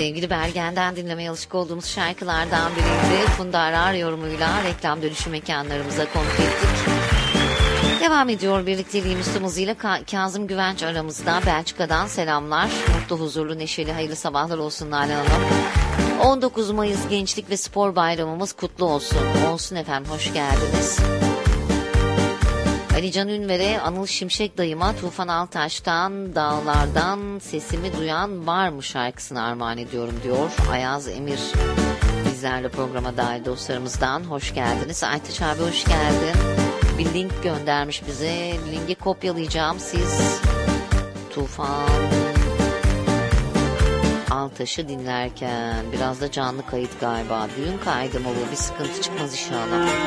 Sevgili Bergen'den dinlemeye alışık olduğumuz şarkılardan biriydi. Funda Arar yorumuyla reklam dönüşü mekanlarımıza konuk ettik. Devam ediyor birlikteliğimiz tüm hızıyla. Kazım Güvenç aramızda. Belçika'dan selamlar. Mutlu, huzurlu, neşeli, hayırlı sabahlar olsun Nalan Hanım. 19 Mayıs Gençlik ve Spor Bayramımız kutlu olsun. Olsun efendim, hoş geldiniz. Ali Can Ünver'e, Anıl Şimşek dayıma, Tufan Altaş'tan, dağlardan sesimi duyan var mı şarkısını armağan ediyorum diyor. Ayaz Emir bizlerle programa dahil dostlarımızdan. Hoş geldiniz. Aytaç abi hoş geldin. Bir link göndermiş bize. Linki kopyalayacağım. Siz Tufan Altaş'ı dinlerken biraz da canlı kayıt galiba. Düğün kaydı mı bu? Bir sıkıntı çıkmaz inşallah.